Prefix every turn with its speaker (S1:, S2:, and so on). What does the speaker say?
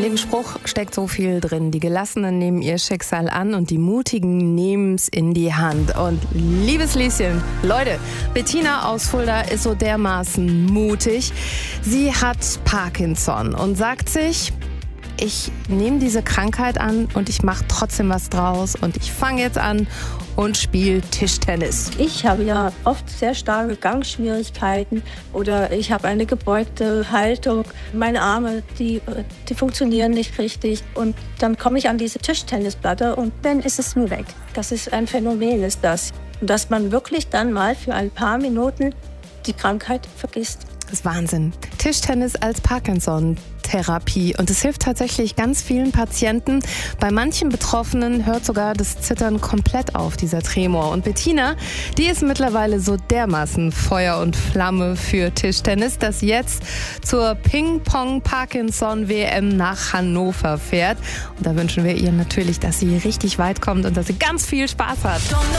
S1: dem Spruch steckt so viel drin. Die Gelassenen nehmen ihr Schicksal an und die Mutigen nehmen's in die Hand. Und liebes Lieschen, Leute, Bettina aus Fulda ist so dermaßen mutig. Sie hat Parkinson und sagt sich, ich nehme diese Krankheit an und ich mache trotzdem was draus und ich fange jetzt an und spiele Tischtennis.
S2: Ich habe ja oft sehr starke Gangschwierigkeiten oder ich habe eine gebeugte Haltung. Meine Arme, die funktionieren nicht richtig und dann komme ich an diese Tischtennisplatte und dann ist es nur weg. Das ist ein Phänomen, ist das. Und dass man wirklich dann mal für ein paar Minuten die Krankheit vergisst.
S1: Das ist Wahnsinn. Tischtennis als Parkinson-Therapie. Und es hilft tatsächlich ganz vielen Patienten. Bei manchen Betroffenen hört sogar das Zittern komplett auf, dieser Tremor. Und Bettina, die ist mittlerweile so dermaßen Feuer und Flamme für Tischtennis, dass sie jetzt zur Ping-Pong-Parkinson-WM nach Hannover fährt. Und da wünschen wir ihr natürlich, dass sie richtig weit kommt und dass sie ganz viel Spaß hat.